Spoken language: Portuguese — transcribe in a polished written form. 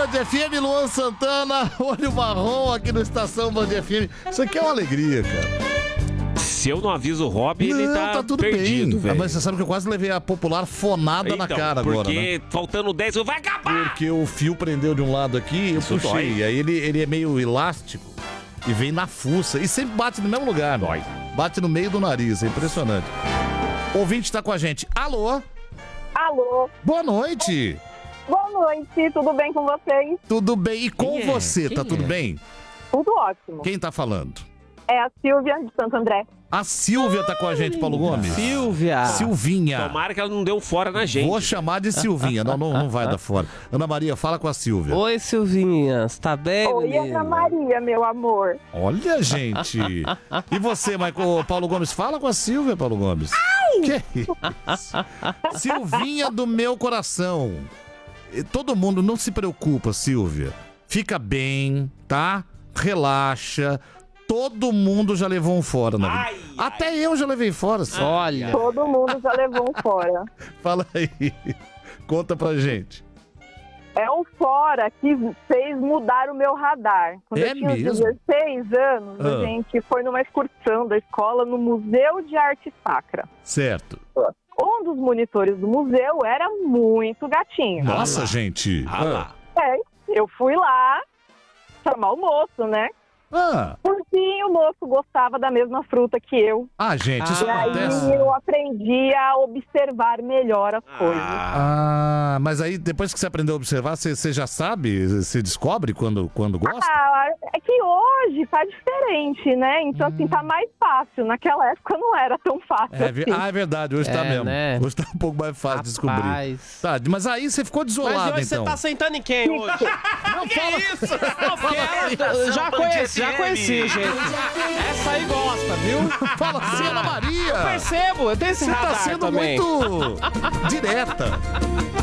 Band FM, Luan Santana, olho marrom aqui no Estação Band FM. Isso aqui é uma alegria, cara. Se eu não aviso o Rob, ele tá tudo perdido, bem. velho. Mas você sabe que eu quase levei a popular fonada na cara agora, né? Porque faltando 10, vai acabar! Porque o fio prendeu de um lado aqui e eu puxei. dói. Aí ele é meio elástico e vem na fuça. E sempre bate no mesmo lugar, Dói. Bate no meio do nariz, é impressionante. O ouvinte tá com a gente. Alô? Alô, Boa noite. boa noite, tudo bem com vocês? Tudo bem? E com Quem é? você, tá Quem tudo é? bem? Tudo ótimo. Quem tá falando? É a Silvia de Santo André. A Silvia tá com a gente, Paulo Gomes. Silvia. Silvinha. Tomara que ela não deu fora na gente. Vou chamar de Silvinha. Não vai dar fora. Ana Maria, fala com a Silvia. Oi, Silvinha. Tá bem, Oi, menina? Ana Maria, meu amor. Olha, gente. E você, Paulo Gomes, fala com a Silvia, Paulo Gomes. Que isso? Silvinha do meu coração. E todo mundo, não se preocupa, Silvia. Fica bem, tá? Relaxa. Todo mundo já levou um fora na vida. Até eu já levei fora, Silvia. Olha. Todo mundo já levou um fora. Fala aí. Conta pra gente. É um fora que fez mudar o meu radar. Quando É eu tinha uns mesmo? 16 anos, a gente foi numa excursão da escola no Museu de Arte Sacra. Certo. Um dos monitores do museu era muito gatinho. Nossa, gente. É, eu fui lá chamar o moço, né? Por fim, o moço gostava da mesma fruta que eu. Gente, isso E aí acontece. eu aprendi a observar melhor as coisas. Mas aí depois que você aprendeu a observar, você já sabe? Você descobre quando gosta? É que hoje tá diferente, né? Então, assim, tá mais fácil. Naquela época não era tão fácil assim. É verdade, hoje tá mesmo. né? Hoje tá um pouco mais fácil de descobrir. Rapaz. Tá, mas aí você ficou desolado, Mas hoje então. você tá sentando em quem hoje? Não fala isso! Não, porque eu já conheci, gente. Essa aí gosta, viu? Fala assim, Ana Maria! Eu percebo, eu tenho esse Você radar tá sendo também. muito direta.